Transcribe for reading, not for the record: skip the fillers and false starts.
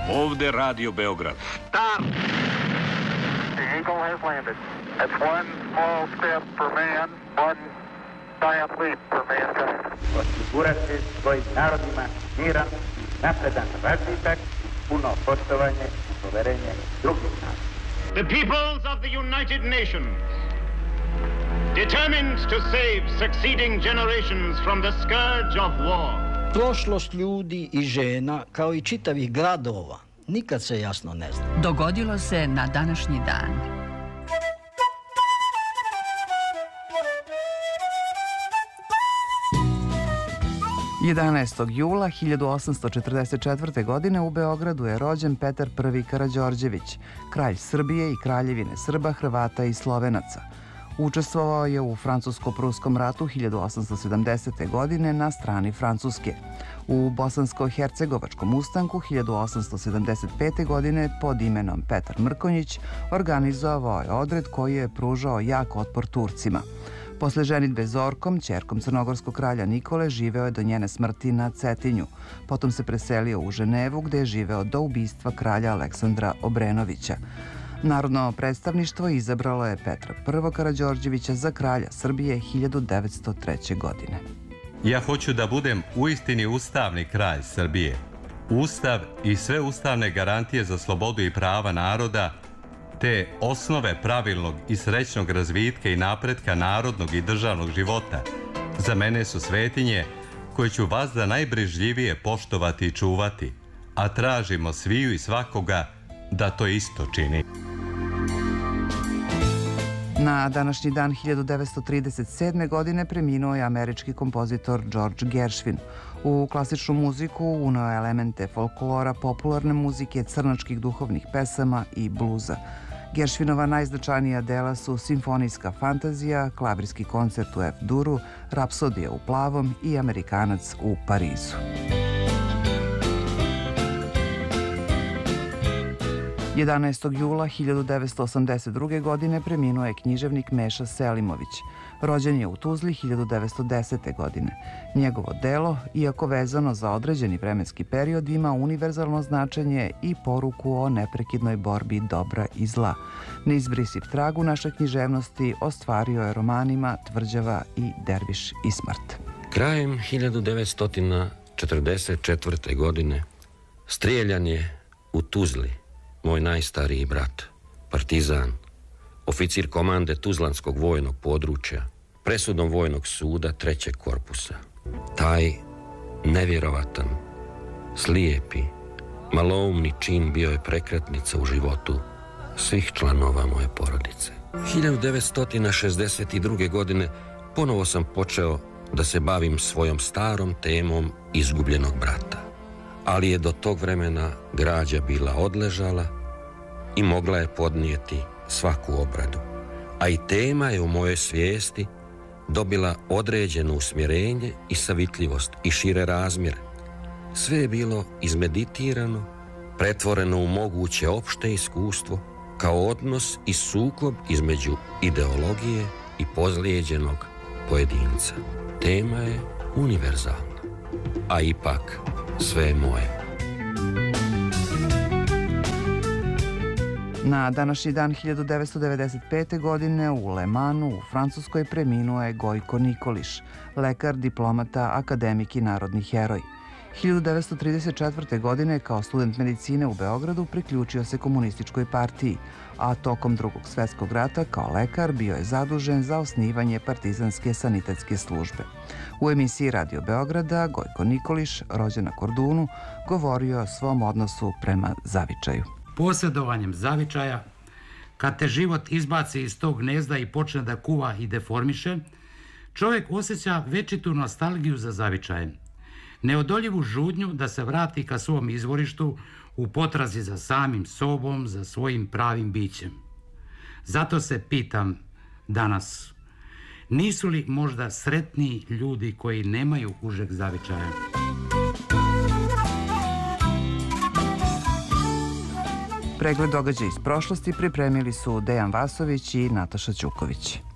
Ovde Radio Beograd. Stop! The Eagle has landed. That's one small step for man, one giant leap for mankind. Osigurati svojim narodima miran, napredan razvitak, puno poštovanje i poverenje drugih naroda. The peoples of the United Nations, determined to save succeeding generations from the scourge of war. Prošlost ljudi i žena, kao i čitavih gradova, nikad se jasno ne zna. Dogodilo se na današnji dan. Jula 1844. godine u Beogradu je rođen Petar I Karađorđević, kralj Srbije i kraljevine Srba, Hrvata i Slovenaca. Učestvovao je u Francusko-pruskom ratu 1870. godine na strani Francuske. U Bosansko-hercegovačkom ustanku 1875. godine pod imenom Petar Mrkonjić organizovao je odred koji je pružao jak otpor Turcima. Posle ženidbe Zorkom, ćerkom crnogorskog kralja Nikole, živeo je do njene smrti na Cetinju. Potom se preselio u Ženevu, gde je živeo do ubistva kralja Aleksandra Obrenovića. Narodno predstavništvo izabralo je Petra I Karađorđevića za kralja Srbije 1903. godine. Ja hoću da budem uistini ustavni kralj Srbije. Ustav i sve ustavne garantije za slobodu i prava naroda, te osnove pravilnog i srećnog razvitka i napretka narodnog i državnog života, za mene su svetinje koje ću vas da najbrižljivije poštovati i čuvati, a tražimo sviju i svakoga da to isto čini. Na današnji dan 1937. godine preminuo je američki kompozitor George Gershwin. U klasičnu muziku uneo je elemente folklora, popularne muzike, crnačkih duhovnih pesama i bluza. Gershwinova najznačajnija dela su Simfonijska fantazija, Klavirski koncert u F-duru, Rapsodija u plavom i Amerikanac u Parizu. 11. jula 1982. godine preminuo je književnik Meša Selimović. Rođen je u Tuzli 1910. godine. Njegovo delo, iako vezano za određeni vremenski period, ima univerzalno značenje i poruku o neprekidnoj borbi dobra i zla. Neizbrisiv trag u našoj književnosti ostvario je romanima Tvrđava i Derviš i smrt. Krajem 1944. godine strijeljan je u Tuzli moj najstariji brat, partizan, oficir komande Tuzlanskog vojnog područja, presudom vojnog suda 3. korpusa. Taj nevjerovatan, slijepi, maloumni čin bio je prekretnica u životu svih članova moje porodice. 1962. godine ponovo sam počeo da se bavim svojom starom temom izgubljenog brata. Ali je do tog vremena građa bila odležala i mogla je podnijeti svaku obradu. A i tema je u mojoj svijesti dobila određeno usmjerenje i savitljivost i šire razmjere. Sve je bilo izmeditirano, pretvoreno u moguće opšte iskustvo, kao odnos i sukob između ideologije i pozlijeđenog pojedinca. Tema je univerzalna, a ipak sve je moje. Na današnji dan 1995. godine u Le Mansu u Francuskoj preminuo je Gojko Nikoliš, lekar, diplomata, akademik i narodni heroj. 1934. godine kao student medicine u Beogradu priključio se komunističkoj partiji, a tokom Drugog svjetskog rata kao lekar bio je zadužen za osnivanje partizanske sanitetske službe. U emisiji Radio Beograda Gojko Nikoliš, rođen na Kordunu, govorio o svom odnosu prema zavičaju. Posjedovanjem zavičaja, kad te život izbaci iz tog gnezda i počne da kuva i deformiše, čovjek osjeća večitu nostalgiju za zavičajem, neodoljivu žudnju da se vrati ka svom izvorištu u potrazi za samim sobom, za svojim pravim bićem. Zato se pitam danas, nisu li možda sretniji ljudi koji nemaju užeg zavičaja? Pregled događaja iz prošlosti pripremili su Dejan Vasović i Nataša Ćuković.